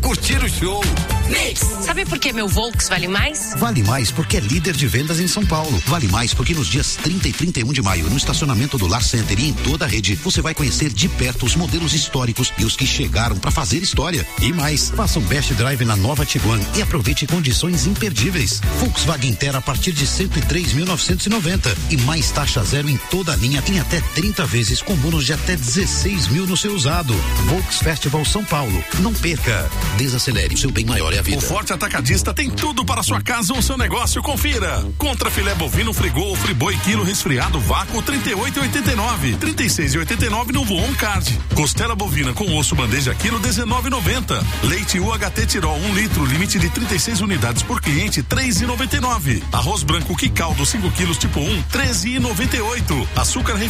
curtir o show. Mix. Sabe por que meu Volks vale mais? Vale mais porque é líder de vendas em São Paulo. Vale mais porque nos dias 30 e 31 de maio, no estacionamento do Lar Center e em toda a rede, você vai conhecer de perto os modelos históricos e os que chegaram para fazer história. E mais, faça um best drive na nova Tiguan e aproveite condições imperdíveis. Volkswagen Terra a partir de 103.990 e mais taxa zero em toda a linha, em até 30 vezes com bônus de até 16 mil no seu usado. Volks Festival São Paulo. Não perca. Desacelere, o seu bem maior é a vida. O Forte Atacadista tem tudo para sua casa ou seu negócio. Confira. Contra filé bovino Frigol, Friboi quilo resfriado vácuo 38,89, 36,89 no Voon Card. Costela bovina com osso bandeja quilo 19,90. Leite UHT Tirol 1 litro, limite de 36 unidades por cliente 3,99. Arroz branco Quicaldo 5 quilos tipo 1 13,98. Açúcar